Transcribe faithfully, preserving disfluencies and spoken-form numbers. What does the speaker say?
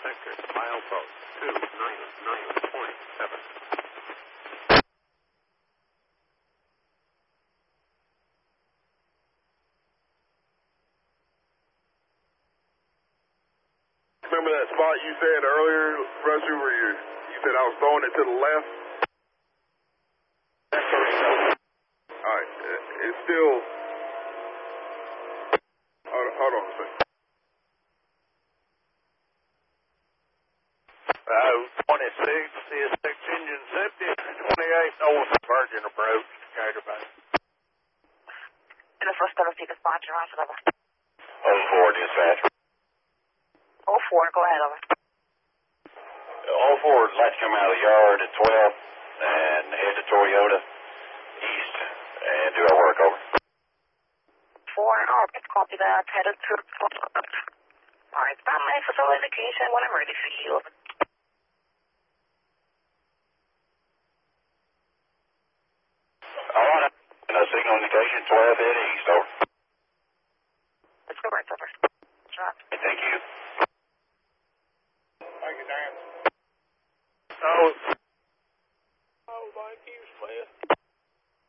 sector, milepost two nine nine point seven. Remember that spot you said earlier, Rusher, where you, you said I was throwing it to the left? Alright, it's still... Hold, hold on a second. Uh, twenty-six, C S six engines empty, twenty-eight North Virgin approach, Gator Bay. And the first ever speaker spot, you're on for over. oh four, dispatch. oh four, go ahead, over. oh four, let's come out of the yard at twelve and head to Toyota east and do our work, over. four, alright, copy that, headed to... Alright, stand by facility location when I'm ready for you, over. All right, no signal indication, twelve head east, over.